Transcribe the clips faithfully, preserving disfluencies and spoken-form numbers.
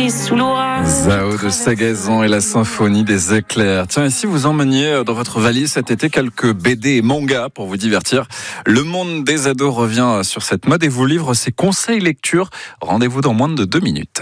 pris sous l'orage. Zao de Sagazan et la symphonie des éclairs. Tiens, et si vous emmeniez dans votre valise cet été quelques B D et mangas pour vous divertir, Le Monde des ados revient sur cette mode et vous livre ses conseils lecture. Rendez-vous dans moins de deux minutes.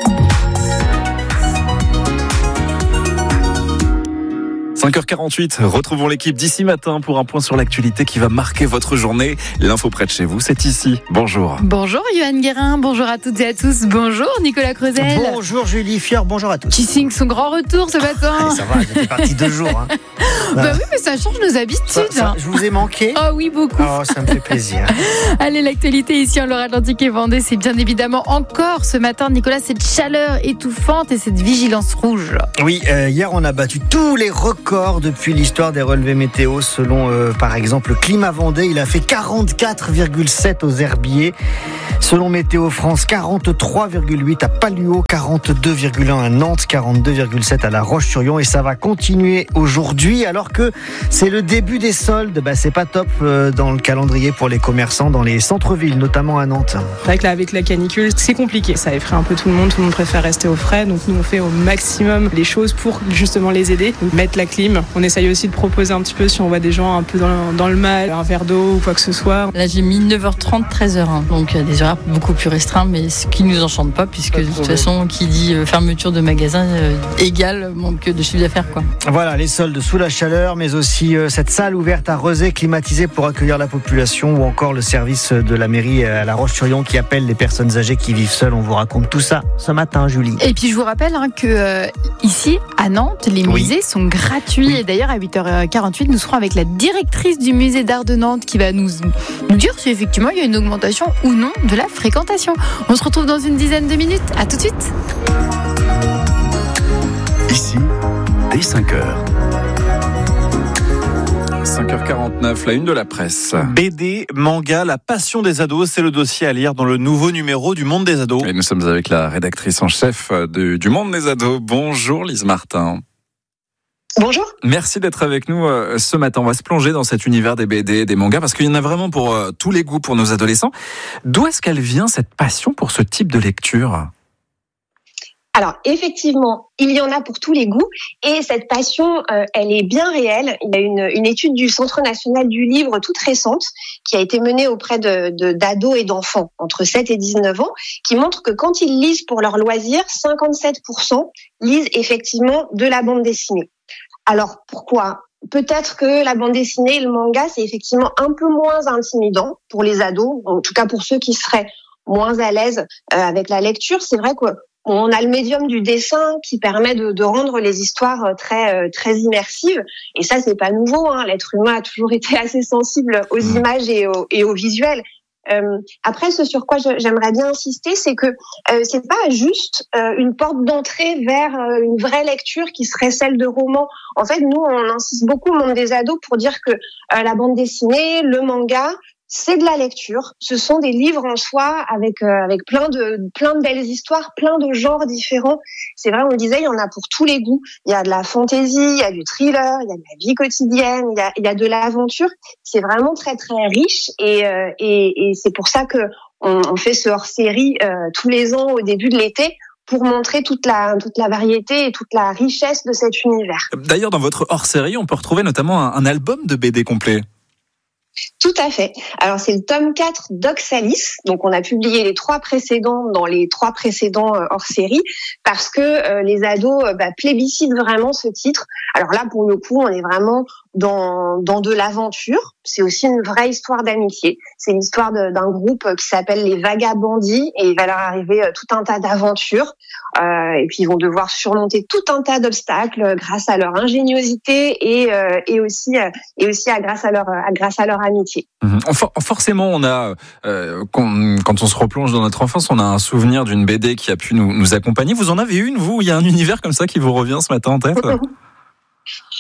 cinq heures quarante-huit, retrouvons l'équipe d'ici matin pour un point sur l'actualité qui va marquer votre journée. L'info près de chez vous, c'est ici. Bonjour. Bonjour Yoann Guérin, bonjour à toutes et à tous. Bonjour Nicolas Creusel. Bonjour Julie Fior, bonjour à tous. Qui signe son grand retour ce matin. Ah, ça va, j'étais parti deux jours. Hein. Bah oui, mais ça change nos habitudes. Ça, ça, je vous ai manqué. Oh oui, beaucoup. Oh, ça me fait plaisir. Allez, l'actualité ici en Loire-Atlantique et Vendée, c'est bien évidemment encore ce matin, Nicolas, cette chaleur étouffante et cette vigilance rouge. Oui, euh, hier on a battu tous les records depuis l'histoire des relevés météo. Selon euh, par exemple Climat Vendée, il a fait quarante-quatre virgule sept aux Herbiers. Selon Météo France, quarante-trois virgule huit à Paluot, quarante-deux virgule un à Nantes, quarante-deux virgule sept à La Roche-sur-Yon, et ça va continuer aujourd'hui alors que c'est le début des soldes. Bah, c'est pas top euh, dans le calendrier pour les commerçants dans les centres-villes, notamment à Nantes. C'est vrai que là, avec la canicule, c'est compliqué. Ça effraie un peu tout le monde. Tout le monde préfère rester au frais. Donc nous, on fait au maximum les choses pour justement les aider. Donc, mettre la clim. On essaye aussi de proposer un petit peu, si on voit des gens un peu dans, dans le mal, un verre d'eau ou quoi que ce soit. Là, j'ai mis neuf heures trente, treize heures. Hein. Donc euh, des horaires beaucoup plus restreints, mais ce qui nous enchante pas, puisque de toute façon, qui dit euh, fermeture de magasin euh, égale manque de chiffre d'affaires, quoi. Voilà, les soldes sous la chaleur, mais aussi euh, cette salle ouverte à Rezé, climatisée pour accueillir la population, ou encore le service de la mairie à La Roche-sur-Yon qui appelle les personnes âgées qui vivent seules. On vous raconte tout ça ce matin, Julie. Et puis je vous rappelle hein, que euh, ici, à Nantes, les Oui. musées sont gratuits. Oui. Et d'ailleurs, à huit heures quarante-huit, nous serons avec la directrice du musée d'art de Nantes qui va nous, nous dire si effectivement il y a une augmentation ou non de la fréquentation. On se retrouve dans une dizaine de minutes. À tout de suite. Ici, dès cinq heures. cinq heures quarante-neuf, la une de la presse. B D, manga, la passion des ados, c'est le dossier à lire dans le nouveau numéro du Monde des ados. Et nous sommes avec la rédactrice en chef de, du Monde des ados. Bonjour Lise Martin. Bonjour. Merci d'être avec nous euh, ce matin. On va se plonger dans cet univers des B D, des mangas, parce qu'il y en a vraiment pour euh, tous les goûts pour nos adolescents. D'où est-ce qu'elle vient, cette passion pour ce type de lecture ? Alors effectivement, il y en a pour tous les goûts et cette passion, euh, elle est bien réelle. Il y a une, une étude du Centre national du livre toute récente qui a été menée auprès de, de, d'ados et d'enfants entre sept et dix-neuf ans qui montre que quand ils lisent pour leur loisir, cinquante-sept pour cent lisent effectivement de la bande dessinée. Alors pourquoi ? Peut-être que la bande dessinée et le manga, c'est effectivement un peu moins intimidant pour les ados, en tout cas pour ceux qui seraient moins à l'aise euh, avec la lecture. C'est vrai que on a le médium du dessin qui permet de, de rendre les histoires très très immersives. Et ça, c'est pas nouveau. Hein. L'être humain a toujours été assez sensible aux images et au, et au visuel. Euh, après, ce sur quoi je, j'aimerais bien insister, c'est que euh, c'est pas juste euh, une porte d'entrée vers euh, une vraie lecture qui serait celle de romans. En fait, nous, on insiste beaucoup au monde des ados pour dire que euh, la bande dessinée, le manga, c'est de la lecture. Ce sont des livres en soi avec euh, avec plein de plein de belles histoires, plein de genres différents. C'est vrai, on le disait, il y en a pour tous les goûts. Il y a de la fantaisie, il y a du thriller, il y a de la vie quotidienne, il y a il y a de l'aventure. C'est vraiment très très riche et euh, et, et c'est pour ça que on, on fait ce hors-série euh, tous les ans au début de l'été pour montrer toute la toute la variété et toute la richesse de cet univers. D'ailleurs, dans votre hors-série, on peut retrouver notamment un, un album de B D complet. Tout à fait. Alors c'est le tome quatre d'Oxalis. Donc on a publié les trois précédents dans les trois précédents euh, hors série parce que euh, les ados euh, bah, plébiscitent vraiment ce titre. Alors là pour le coup on est vraiment dans dans de l'aventure. C'est aussi une vraie histoire d'amitié. C'est l'histoire de, d'un groupe qui s'appelle les Vagabondis et il va leur arriver euh, tout un tas d'aventures euh, et puis ils vont devoir surmonter tout un tas d'obstacles grâce à leur ingéniosité et euh, et aussi euh, et aussi à grâce à leur à grâce à leur amitié. Mmh. Forcément, on a euh, quand on se replonge dans notre enfance, on a un souvenir d'une B D qui a pu nous, nous accompagner. Vous en avez une, vous ? Il y a un univers comme ça qui vous revient ce matin en tête ?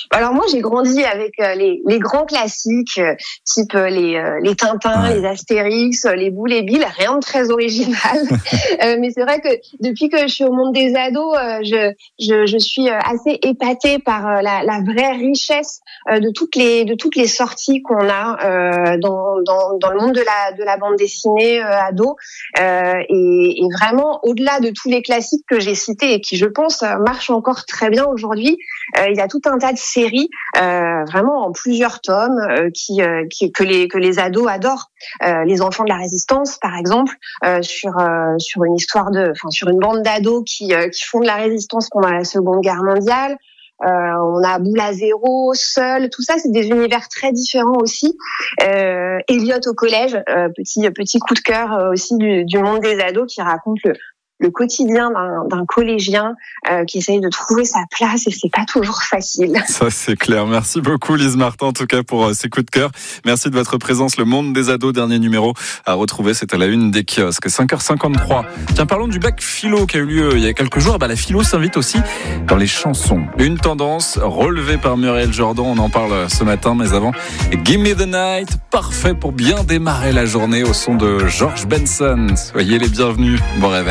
Alors moi, j'ai grandi avec les, les grands classiques, type les, les Tintins, ouais. les Astérix, les Boules et Bill, rien de très original. euh, mais c'est vrai que depuis que je suis au monde des ados, je, je, je suis assez épatée par la, la vraie richesse de toutes les, de toutes les sorties qu'on a euh, dans, dans, dans le monde de la, de la bande dessinée euh, ado. Euh, et, et vraiment, au-delà de tous les classiques que j'ai cités et qui, je pense, marchent encore très bien aujourd'hui, euh, il y a tout un tas de séries, euh, vraiment en plusieurs tomes, euh, qui, euh, qui que les que les ados adorent. Euh, les Enfants de la Résistance, par exemple, euh, sur euh, sur une histoire de, enfin sur une bande d'ados qui euh, qui font de la résistance pendant la Seconde Guerre mondiale. Euh, on a Boule à zéro, Seul, tout ça, c'est des univers très différents aussi. Euh, Elliot au collège, euh, petit petit coup de cœur euh, aussi du, du monde des ados qui raconte le le quotidien d'un, d'un collégien euh, qui essaye de trouver sa place et c'est pas toujours facile. Ça, c'est clair. Merci beaucoup, Lise Martin, en tout cas, pour euh, ces coups de cœur. Merci de votre présence. Le monde des ados, dernier numéro à retrouver. C'est à la une des kiosques. cinq heures cinquante-trois. Tiens, parlons du bac philo qui a eu lieu il y a quelques jours. Bah, la philo s'invite aussi dans les chansons. Une tendance relevée par Muriel Jordan. On en parle ce matin, mais avant, Give Me the Night. Parfait pour bien démarrer la journée au son de George Benson. Soyez les bienvenus. Bon réveil.